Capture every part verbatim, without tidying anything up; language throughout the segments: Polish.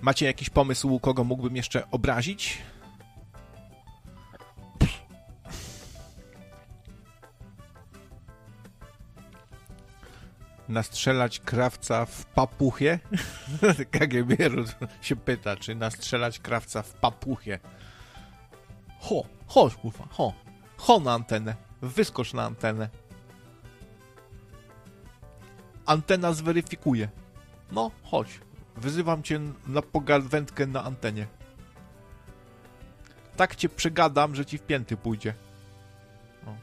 Macie jakiś pomysł, kogo mógłbym jeszcze obrazić? Nastrzelać krawca w papuchie? K G B się pyta, czy nastrzelać krawca w papuchie. Ho, chodź, kurwa, ho. Ho na antenę. Wyskocz na antenę. Antena zweryfikuje. No, chodź. Wyzywam cię na pogawędkę na antenie. Tak cię przegadam, że ci w pięty pójdzie. O.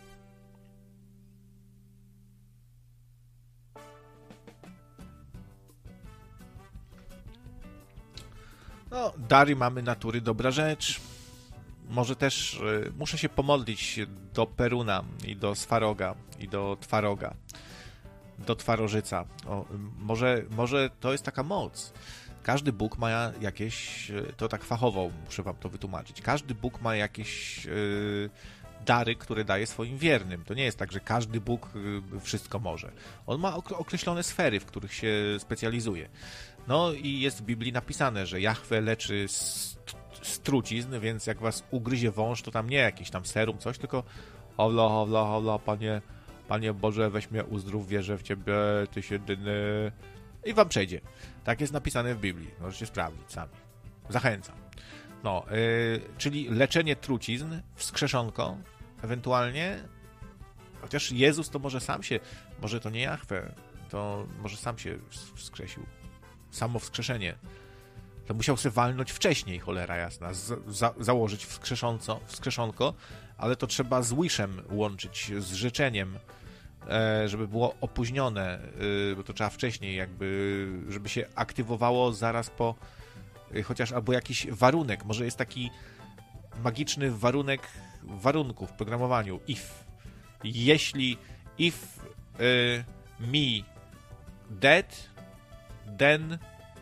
No, dary mamy natury, dobra rzecz. Może też y, muszę się pomodlić do Peruna i do Swaroga i do Twaroga. Do Twarożyca. O, może, może to jest taka moc. Każdy Bóg ma jakieś, to tak fachowo muszę wam to wytłumaczyć, każdy Bóg ma jakieś yy, dary, które daje swoim wiernym. To nie jest tak, że każdy Bóg yy, wszystko może. On ma określone sfery, w których się specjalizuje. No i jest w Biblii napisane, że Jahwe leczy z, z trucizn, więc jak was ugryzie wąż, to tam nie jakieś tam serum, coś, tylko hola, hola, hola, panie, panie Boże, weź mnie uzdrów, wierzę w ciebie, tyś jedyny. I wam przejdzie. Tak jest napisane w Biblii. Możecie sprawdzić sami. Zachęcam. No, yy, czyli leczenie trucizn, wskrzeszonko, ewentualnie, chociaż Jezus to może sam się, może to nie Jahwe, to może sam się wskrzesił. Samo wskrzeszenie. To musiał sobie walnąć wcześniej, cholera jasna, z, za, założyć wskrzeszonco, wskrzeszonko, ale to trzeba z wishem łączyć, z życzeniem, żeby było opóźnione, bo to trzeba wcześniej jakby, żeby się aktywowało zaraz po, chociaż albo jakiś warunek, może jest taki magiczny warunek warunków w programowaniu, if, jeśli if y, me dead, then y,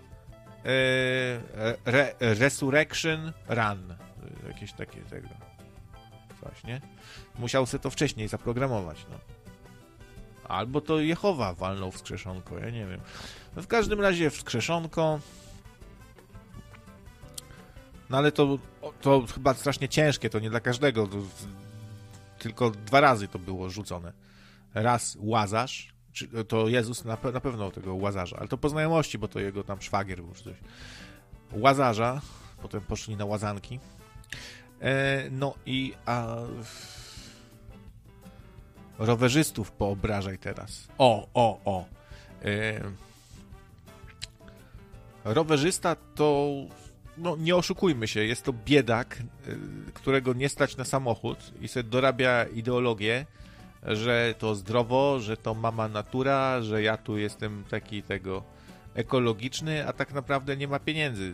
re, resurrection run, jakieś takie tego, coś, nie? Musiał sobie to wcześniej zaprogramować, no. Albo to Jehowa walnął wskrzeszonko, ja nie wiem. No w każdym razie wskrzeszonko. No ale to, to chyba strasznie ciężkie, to nie dla każdego. To, tylko dwa razy to było rzucone. Raz Łazarz, czy, to Jezus na, pe- na pewno tego Łazarza, ale to po znajomości, bo to jego tam szwagier był czy coś. Łazarza, potem poszli na łazanki. E, no i a... rowerzystów poobrażaj teraz. O, o, o. Yy... Rowerzysta to, no nie oszukujmy się, jest to biedak, yy, którego nie stać na samochód i sobie dorabia ideologię, że to zdrowo, że to mama natura, że ja tu jestem taki tego ekologiczny, a tak naprawdę nie ma pieniędzy.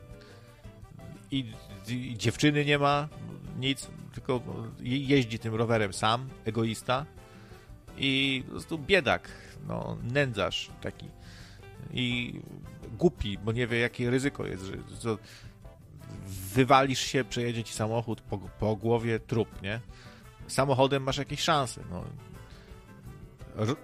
I, i dziewczyny nie ma, nic, tylko jeździ tym rowerem sam, egoista i po prostu biedak, no, nędzarz taki i głupi, bo nie wie jakie ryzyko jest, że to wywalisz się, przejedzie ci samochód po, po głowie, trup, nie? Samochodem masz jakieś szanse, no. Ro,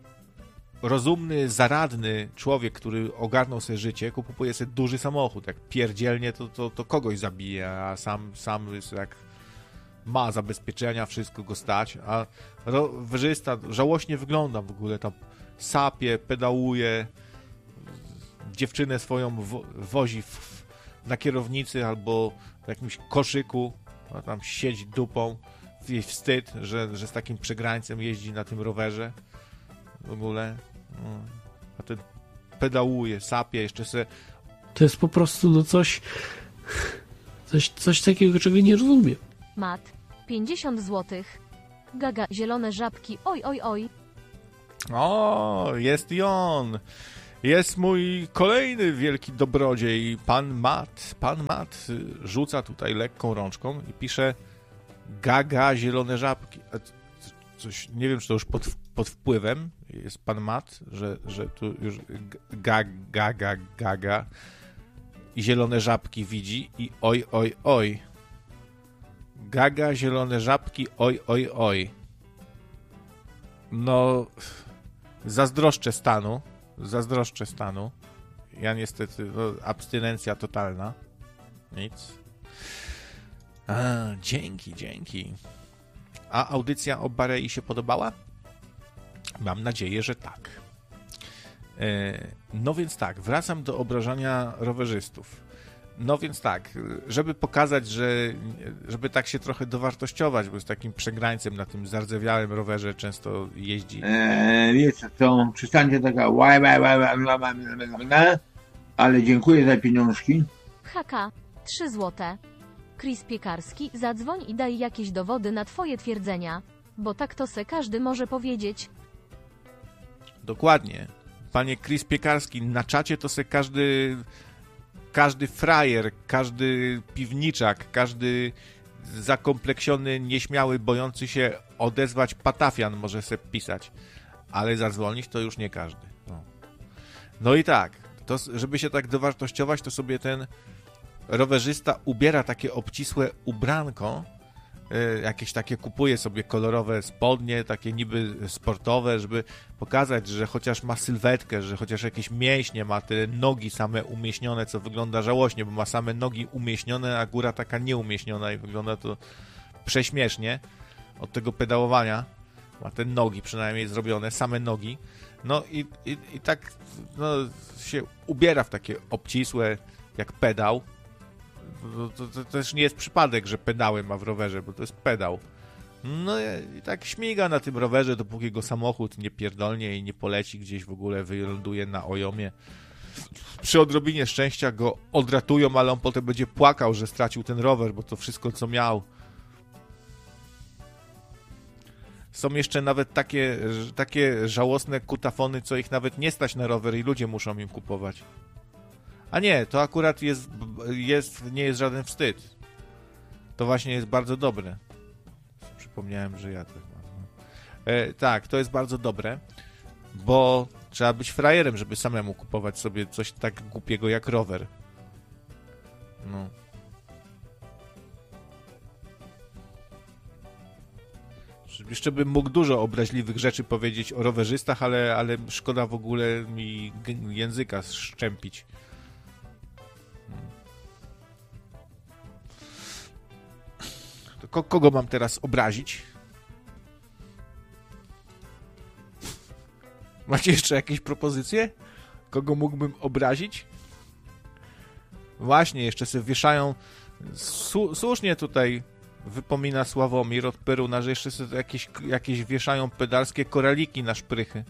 rozumny, zaradny człowiek, który ogarnął sobie życie, kupuje sobie duży samochód, jak pierdzielnie, to, to, to kogoś zabije, a sam, sam jest jak ma zabezpieczenia, wszystko go stać, a rowerzysta żałośnie wygląda w ogóle, tam sapie, pedałuje, dziewczynę swoją wo- wozi w, na kierownicy albo w jakimś koszyku, a tam siedzi dupą, jej wstyd, że, że z takim przegrańcem jeździ na tym rowerze w ogóle, no. A ten pedałuje, sapie, jeszcze se... To jest po prostu no coś coś, coś takiego, czego nie rozumiem. Mat, pięćdziesiąt złotych. Gaga, zielone żabki, oj, oj, oj. O, jest i on. Jest mój kolejny wielki dobrodziej, pan Mat. Pan Mat rzuca tutaj lekką rączką i pisze Gaga, zielone żabki. Coś, nie wiem, czy to już pod, pod wpływem jest pan Mat, że, że tu już gaga, gaga, gaga i zielone żabki widzi i oj, oj, oj. Gaga, zielone żabki, oj, oj, oj. No, zazdroszczę stanu, zazdroszczę stanu Ja niestety, no, abstynencja totalna. Nic. A, dzięki, dzięki. A audycja o Barei się podobała? Mam nadzieję, że tak. E, no więc tak, wracam do obrażania rowerzystów. No więc tak, żeby pokazać, że żeby tak się trochę dowartościować, bo z takim przegrańcem na tym zardzewiałym rowerze często jeździ. Eee, wiecie co, przestańcie taka łaj, łaj, łaj, łaj, łaj, łaj, łaj, łaj, ale dziękuję za pieniążki. H K, trzy złote. Chris Piekarski, zadzwoń i daj jakieś dowody na twoje twierdzenia. Bo tak to se każdy może powiedzieć. Dokładnie. Panie Chris Piekarski, na czacie to se każdy każdy frajer, każdy piwniczak, każdy zakompleksiony, nieśmiały, bojący się odezwać patafian może se pisać. Ale zadzwonić to już nie każdy. No, no i tak, to, żeby się tak dowartościować, to sobie ten rowerzysta ubiera takie obcisłe ubranko, y, jakieś takie kupuje sobie kolorowe spodnie, takie niby sportowe, żeby pokazać, że chociaż ma sylwetkę, że chociaż jakieś mięśnie ma, te nogi same umieśnione, co wygląda żałośnie, bo ma same nogi umieśnione, a góra taka nieumieśniona i wygląda to prześmiesznie od tego pedałowania. Ma te nogi przynajmniej zrobione, same nogi. No i, i, i tak no, się ubiera w takie obcisłe, jak pedał. To, to, to też nie jest przypadek, że pedały ma w rowerze, bo to jest pedał. No i tak śmiga na tym rowerze, dopóki go samochód nie pierdolnie i nie poleci gdzieś w ogóle, wyląduje na ojomie. Przy odrobinie szczęścia go odratują, ale on potem będzie płakał, że stracił ten rower, bo to wszystko, co miał. Są jeszcze nawet takie, takie żałosne kutafony, co ich nawet nie stać na rower i ludzie muszą im kupować. A nie, to akurat jest, jest, nie jest żaden wstyd. To właśnie jest bardzo dobre. Przypomniałem, że ja tak mam. E, tak, to jest bardzo dobre, bo trzeba być frajerem, żeby samemu kupować sobie coś tak głupiego jak rower. No. Jeszcze bym mógł dużo obraźliwych rzeczy powiedzieć o rowerzystach, ale, ale szkoda w ogóle mi języka szczępić. To kogo mam teraz obrazić? Macie jeszcze jakieś propozycje? Kogo mógłbym obrazić? Właśnie, jeszcze sobie wieszają... Su- słusznie tutaj wypomina Sławomir od Peruna, że jeszcze sobie jakieś, jakieś wieszają pedalskie koraliki na szprychy.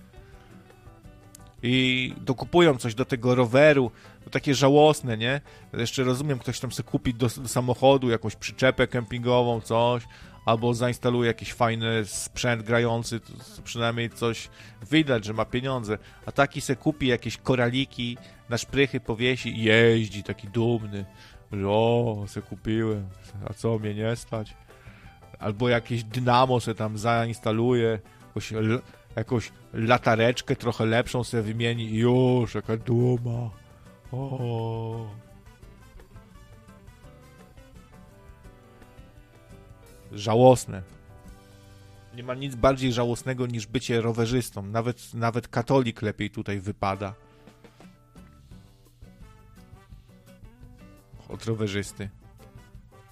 I dokupują coś do tego roweru. To takie żałosne, nie? Jeszcze rozumiem, ktoś tam sobie kupi do, do samochodu jakąś przyczepę kempingową, coś, albo zainstaluje jakiś fajny sprzęt grający, to przynajmniej coś widać, że ma pieniądze. A taki se kupi jakieś koraliki, na szprychy powiesi i jeździ taki dumny, że o, se kupiłem, a co, mnie nie stać? Albo jakieś dynamo se tam zainstaluje, jakąś, jakąś latareczkę trochę lepszą se wymieni i już, jaka duma. O. Żałosne. Nie ma nic bardziej żałosnego niż bycie rowerzystą. Nawet, nawet katolik lepiej tutaj wypada od rowerzysty.